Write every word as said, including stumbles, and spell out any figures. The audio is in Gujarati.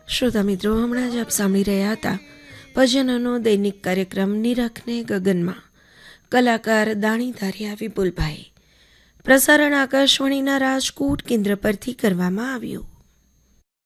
શ્રોતા મિત્રો, હમણાં જ આપ સાંભળી રહ્યા હતા ભજનનો દૈનિક કાર્યક્રમ નિરખને ગગનમાં. કલાકાર દાણીધારિયા વિપુલભાઈ. પ્રસારણ આકાશવાણીના રાજકોટ કેન્દ્ર પરથી કરવામાં આવ્યું.